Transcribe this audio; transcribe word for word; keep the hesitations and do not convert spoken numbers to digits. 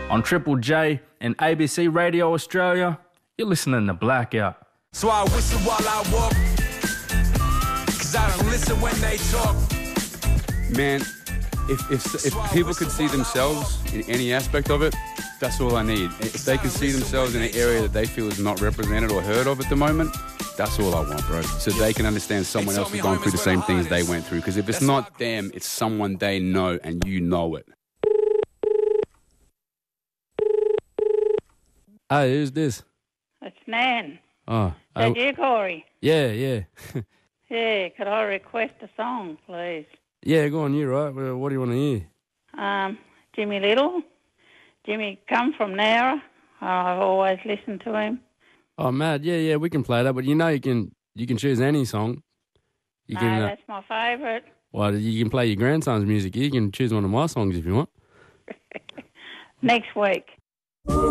On Triple J and A B C Radio Australia, you're listening to Blackout. So I whistle while I walk, cause I don't listen when they talk. Man, if, if, if people could see themselves in any aspect of it, that's all I need. If they can see themselves in an area that they feel is not represented or heard of at the moment, that's all I want, bro. So they can understand someone else is going through the same things they went through. Because if it's not them, it's someone they know and you know it. Hey, who's this? It's Nan. Oh, Is I, that you, Corey? yeah, yeah. Yeah, could I request a song, please? Yeah, go on, you, right? Well, what do you want to hear? Um, Jimmy Little. Jimmy come from Nowra. I've always listened to him. Oh, Matt, yeah, yeah, we can play that, but you know you can you can choose any song. You No, can, uh, that's my favourite. well, you can play your grandson's music. You can choose one of my songs if you want. Next week.